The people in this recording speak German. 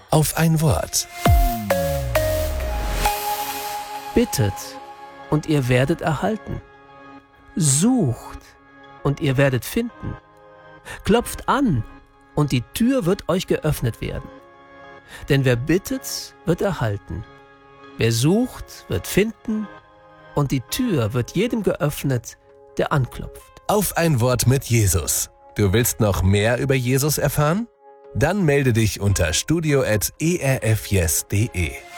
auf ein Wort. Bittet, und ihr werdet erhalten. Sucht, und ihr werdet finden. Klopft an, und die Tür wird euch geöffnet werden. Denn wer bittet, wird erhalten. Wer sucht, wird finden, und die Tür wird jedem geöffnet, der anklopft. Auf ein Wort mit Jesus. Du willst noch mehr über Jesus erfahren? Dann melde dich unter studio@erfyes.de.